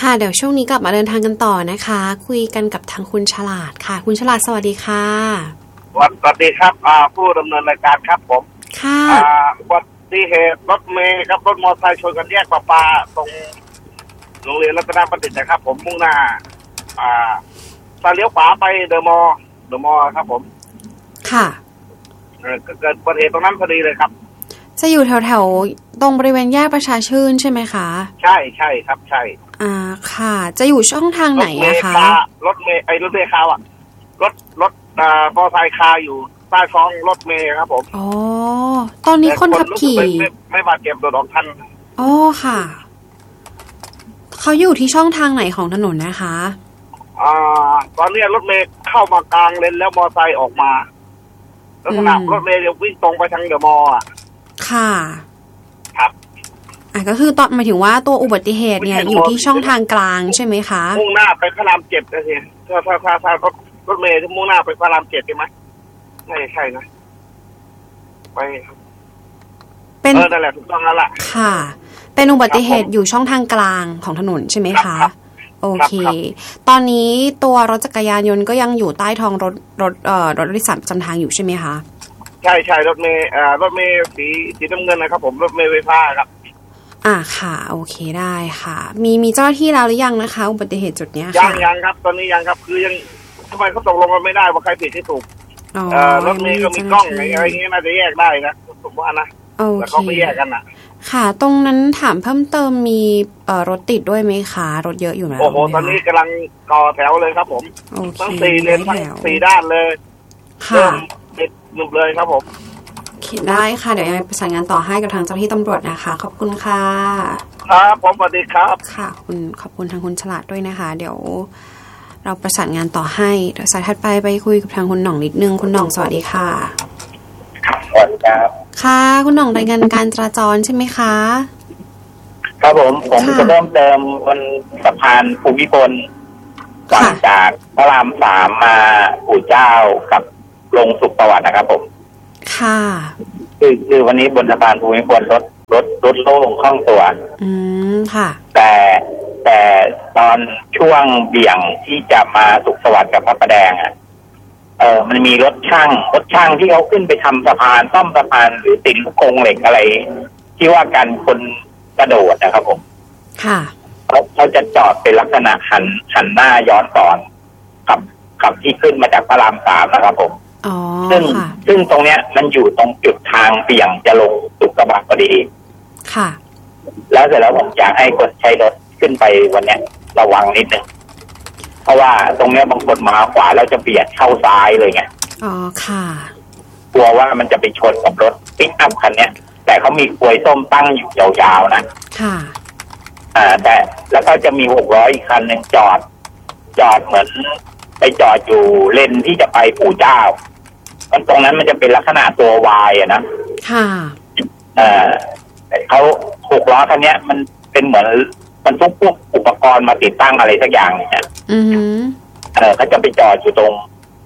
ค่ะเดี๋ยวช่วงนี้กลับมาเดินทางกันต่อนะคะคุยกันกับทางคุณฉลาดค่ะคุณฉลาดสวัสดีค่ะสวัสดีครับผู้ดำเนินรายการครับผมค่ะอุบัติเหตุรถเมล์ครับรถมอเตอร์ไซค์ชนกันแยกประปาตรงโรงเรียนรัตนบัณฑิตนะครับผมมุ่งหน้าถ้าเลี้ยวขวาไปเดอะมอลล์ครับผมค่ะเกิดอุบัติเหตุตรงนั้นพอดีเลยครับจะอยู่แถวตรงบริเวณแยกประชาชื่นใช่ไหมคะใช่ครับใช่ค่ะจะอยู่ช่องทางไหนอะคะรถเมล์คาวรถมอเตอร์ไซค์คาอยู่ใต้ท้องรถเมล์ครับผมอ๋อตอนนี้คนขับขี่ไม่บาดเจ็บโดนออกทันอ๋อค่ะเขาอยู่ที่ช่องทางไหนของถนนนะคะตอนนี้รถเมล์เข้ามากลางเลนแล้วมอเตอร์ไซค์ออกมาลักษณะรถเมล์จะวิ่งตรงไปทางเดอะมอลล์ค่ะครับก็คือตอนหมายถึงว่าตัวอุบัติเหตุเนี่ยอยู่ที่ช่องทางกลางใช่ไหมคะมุ่งหน้าไปพระราม7นะเห็นถ้ารถเมล์ที่มุ่งหน้าไปพระราม7ใช่ไหมไม่ใช่นะไปเป็นนั่นแหละถูกต้องแล้วล่ะค่ะเป็นอุบัติเหตุอยู่ช่องทางกลางของถนนใช่ไหมคะโอเคตอนนี้ตัวรถจักรยานยนต์ก็ยังอยู่ใต้ท้องรถโดยสารประจำทางอยู่ใช่ไหมคะใช่รถเมล์สีน้ำเงินนะครับผมรถเมล์ไฟฟ้าครับค่ะโอเคได้ค่ะมีเจ้าหน้าที่แล้วหรือยังนะคะอุบัติเหตุจุดเนี้ยค่ะยังครับตอนนี้ยังครับคือยังทำไมเขาตกลงกันไม่ได้ว่าใครผิดที่ถูกรถเมล์ก็มีกล้องอะไรอย่างเงี้ยน่าจะแยกได้นะผมว่านะแต่เขาไม่แยกกันค่ะตรงนั้นถามเพิ่มเติมมีรถติดด้วยไหมคะรถเยอะอยู่ไหมโอ้โหตอนนี้กำลังต่อแถวเลยครับผมทั้ง4เลนทั้ง4ด้านเลยค่ะติดหนุบเลยครับผมได้ค่ะเดี๋ยวยังประสานงานต่อให้กับทางเจ้าหน้าที่ตำรวจนะคะขอบคุณค่ะครับผมสวัสดีครับค่ะขอบคุณทางคุณฉลาดด้วยนะคะเดี๋ยวเราประสานงานต่อให้เดี๋ยวสายถัดไปคุยกับทางคุณหน่องนิดนึงคุณหน่องสวัสดีค่ะสวัสดีครับค่ะคุณหน่องรายงานการจราจรใช่ไหมคะครับผมจะเริ่มเติมบนสะพานภูมิพลฝั่งจากพระราม3มาปู่เจ้ากับลงสุขประวัตินะครับผมค่ะคือวันนี้บนสะพานภูมิพลรถโล่งคล่องตัวค่ะแต่ตอนช่วงเบี่ยงที่จะมาสุขสวัสดิ์กับพระประแดงมันมีรถช่างที่เขาขึ้นไปทำสะพานซ่อมสะพานหรือติดลูกกรงเหล็กอะไรที่ว่ากันคนกระโดดนะครับผมค่ะเขาจะจอดเป็นลักษณะหันหน้าย้อนสอนกับที่ขึ้นมาจากพระราม3นะครับผมซึ่งตรงเนี้ยมันอยู่ตรงจุดทางเบี่ยงจะลงสุขสวัสดิ์พอดีค่ะแล้วเสร็จแล้วผมอยากให้คนใช้รถขึ้นไปวันเนี้ยระวังนิดนึงเพราะว่าตรงเนี้ยบางคนมาขวาแล้วจะเบียดเข้าซ้ายเลยไงค่ะกลัวว่ามันจะไปชนกับรถปิกอัพคันเนี้ยแต่เขามีกลวยส้มตั้งอยู่ยาวๆนะค่ะแต่แล้วก็จะมี600อีกคันนึงจอดเหมือนไปจอดอยู่เลนที่จะไปปู่เจ้าตรงนั้นมันจะเป็นลักษณะตัววายนะค่ะแต่เขา6ล้อคันเนี้ยมันเป็นเหมือนมันทุกพวกอุปกรณ์มาติดตั้งอะไรสักอย่างเนี่ยเขาจะไปจอดอยู่ตรง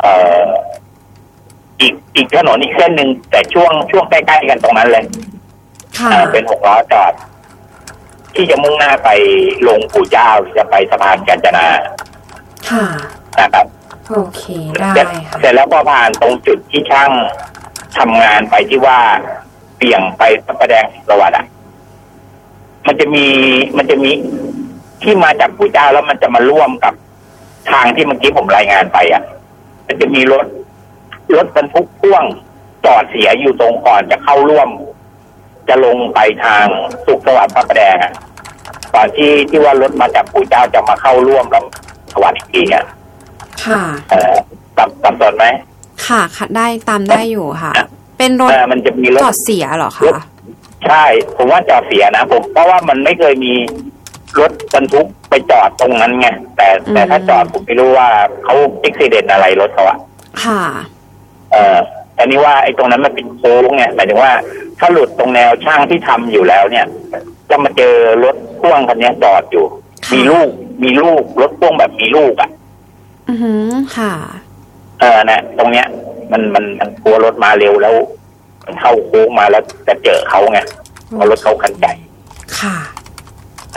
อีกถนนอีกเส้นหนึ่งแต่ช่วงใกล้ๆกันตรงนั้นเลยเป็น6ล้อจอดที่จะมุ่งหน้าไปลงปู่เจ้าหรือจะไปสะพานกาญจนานะครับโอเคได้เสร็จแล้วพอผ่านตรงจุดที่ช่างทำงานไปที่ว่าเบี่ยงไปพระประแดงประวัติมันจะมีที่มาจากปู่เจ้าแล้วมันจะมาร่วมกับทางที่เมื่อกี้ผมรายงานไปมันจะมีรถบรรทุกพ่วงจอดเสียอยู่ตรงก่อนจะเข้าร่วมจะลงไปทางสุขสวัสดิ์พระประแดงก่อนที่ว่ารถมาจากปู่เจ้าจะมาเข้าร่วมกับสวัสดิ์อีกทีค่ะสับสนไหมค่ะได้ตามได้อยู่ค่ะเป็นรถมันจะมีรถจอดเสียเหรอคะใช่ผมว่าจอดเสียนะผมเพราะว่ามันไม่เคยมีรถบรรทุกไปจอดตรงนั้นไงแต่ถ้าจอดผมไม่รู้ว่าเขาอุบัติเหตุอะไรรถเขาค่ะอันนี้ว่าไอ้ตรงนั้นมันเป็นโค้งไงหมายถึงว่าถ้าหลุดตรงแนวช่างที่ทำอยู่แล้วเนี่ยจะมาเจอรถพ่วงคันนี้จอดอยู่มีลูกรถพ่วงแบบมีลูกค่ะนะตรงเนี้ยมันกลัวรถมาเร็วแล้วเข้าโค้งมาแล้วจะเจอเขาไงเพราะรถเขาคันใหญ่ค่ะ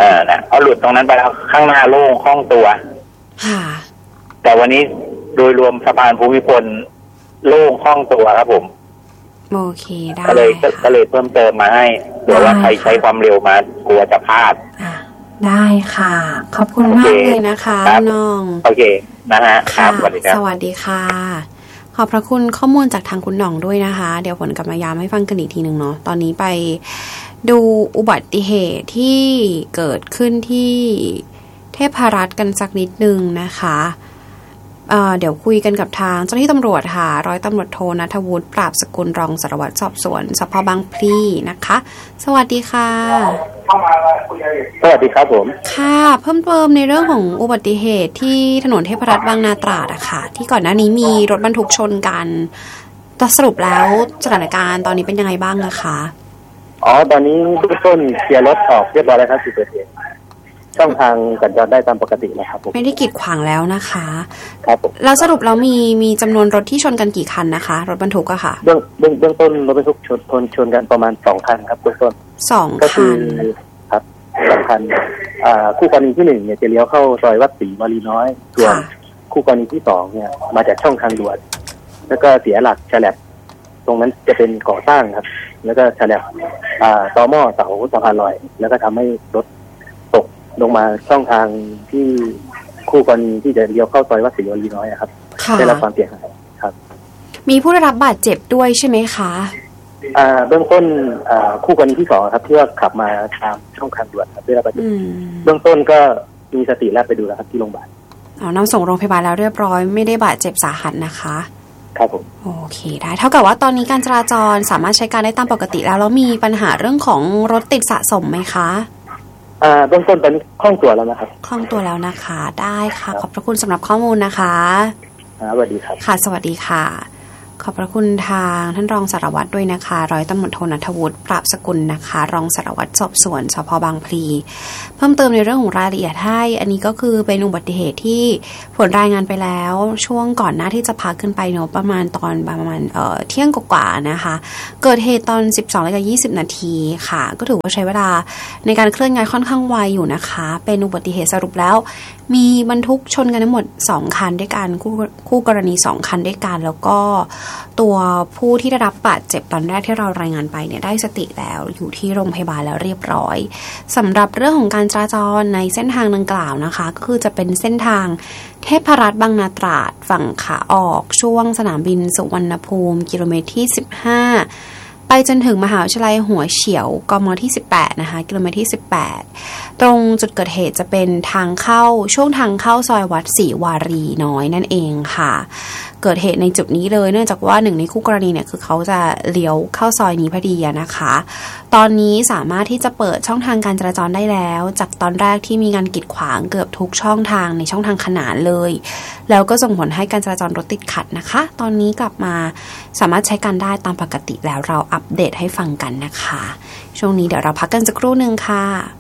นะเอาหลุดตรงนั้นไปแล้วข้างหน้าโล่งคล่องตัวค่ะแต่วันนี้โดยรวมสะพานภูมิพลโล่งคล่องตัวครับผมโอเคได้ก็เลยเพิ่มเติมมาให้เผื่อว่าใครใช้ความเร็วมากลัวจะพลาดได้ค่ะขอบคุณมากเลยนะคะน้องโอเคนะฮะครับสวัสดีครับสวัสดีค่ะขอบพระคุณข้อมูลจากทางคุณหน่องด้วยนะคะเดี๋ยวผลกลับมาย้ำให้ฟังกันอีกทีนึงเนาะตอนนี้ไปดูอุบัติเหตุที่เกิดขึ้นที่เทพรัตน์กันสักนิดนึงนะคะเดี๋ยวคุยกันกับทางเจ้าหน้าที่ตำรวจค่ะร้อยตำรวจโทณัฐวุฒิปราบสกุลรองสารวัตรสอบสวนสพ.บางพลีนะคะสวัสดีค่ะสวัสดีครับผมค่ะเพิ่มเติมในเรื่องของอุบัติเหตุที่ถนนเทพรัตน์บางนาตราดอะค่ะที่ก่อนหน้านี้มีรถบรรทุกชนกันสรุปแล้วสถานการณ์ตอนนี้เป็นยังไงบ้างนะคะตอนนี้เบื้องต้นเคลียร์รถออกเรียบร้อยแล้วครับ10%ช่องทางสัญจรได้ตามปกติแล้วครับไม่ได้กีดขวางแล้วนะคะครับผมแล้วสรุปแล้วมีจำนวนรถที่ชนกันกี่คันนะคะรถบรรทุกอะค่ะเบื้องต้นรถบรรทุกชนกันประมาณ2คันครับเบื้องต้น 2 ก็คือครับ2คันคู่กรณีที่1เนี่ยจะเลี้ยวเข้าซอยวัดศรีวารีน้อยส่วนคู่กรณีที่2เนี่ยมาจากช่องทางด่วนแล้วก็เสียหลักฉลับตรงนั้นจะเป็นก่อสร้างครับแล้วก็ฉลับต่อหม้อเสาสะพานลอยแล้วก็ทำให้รถตกลงมาช่องทางที่คู่กรณีที่จะเลี้ยวเข้าซอยวัดศรีวลีน้อยครับได้รับความเสียหายครับมีผู้ได้รับบาดเจ็บด้วยใช่ไหมคะเบื้องต้นคู่กรณีที่2ครับที่ว่าขับมาตามช่องทางด่วนครับได้รับบาดเจ็บเบื้องต้นก็มีสติแล้วไปดูแล้วครับที่โรงพยาบาลนำส่งโรงพยาบาลแล้วเรียบร้อยไม่ได้บาดเจ็บสาหัสนะคะครับผมโอเคได้เท่ากับว่าตอนนี้การจราจรสามารถใช้การได้ตามปกติแล้วมีปัญหาเรื่องของรถติดสะสมไหมคะเบื้องต้นตอนนี้คล่องตัวแล้วนะครับคล่องตัวแล้วนะคะได้ค่ะขอบพระคุณสำหรับข้อมูลนะคะสวัสดีครับค่ะสวัสดีค่ะขอบพระคุณทางท่านรองสารวัตรด้วยนะคะร้อยตำรวจโทณัฐวุฒิปราบสกุลนะคะรองสารวัตรสอบสวนสพ.บางพลีเพิ่มเติมในเรื่องของรายละเอียดให้อันนี้ก็คือเป็นอุบัติเหตุที่ผลรายงานไปแล้วช่วงก่อนหน้าที่จะพักขึ้นไปเนาะประมาณเที่ยงกว่าๆนะคะเกิดเหตุตอน 12:20 นาทีค่ะก็ถือว่าใช้เวลาในการเคลื่อนย้ายค่อนข้างไวอยู่นะคะเป็นอุบัติเหตุสรุปแล้วมีบรรทุกชนกันทั้งหมด2คันด้วยกันคู่กรณี2คันด้วยกันแล้วก็ตัวผู้ที่ได้รับบาดเจ็บตอนแรกที่เรารายงานไปเนี่ยได้สติแล้วอยู่ที่โรงพยาบาลแล้วเรียบร้อยสำหรับเรื่องของการจราจรในเส้นทางดังกล่าวนะคะก็คือจะเป็นเส้นทางเทพรัตน์บางนาตราดฝั่งขาออกช่วงสนามบินสุวรรณภูมิกิโลเมตรที่15ไปจนถึงมหาวิทยาลัยหัวเฉียวกมที่18นะคะกิโลเมตรที่18ตรงจุดเกิดเหตุจะเป็นทางเข้าช่วงทางเข้าซอยวัดศรีวารีน้อยนั่นเองค่ะเกิดเหตุในจุดนี้เลยเนื่องจากว่าหนึ่งในคู่กรณีเนี่ยคือเขาจะเลี้ยวเข้าซอยนี้พอดีนะคะตอนนี้สามารถที่จะเปิดช่องทางการจราจรได้แล้วจากตอนแรกที่มีการกีดขวางเกือบทุกช่องทางในช่องทางขนานเลยแล้วก็ส่งผลให้การจราจรรถติดขัดนะคะตอนนี้กลับมาสามารถใช้การได้ตามปกติแล้วเราอัปเดตให้ฟังกันนะคะช่วงนี้เดี๋ยวเราพักกันสักครู่นึงค่ะ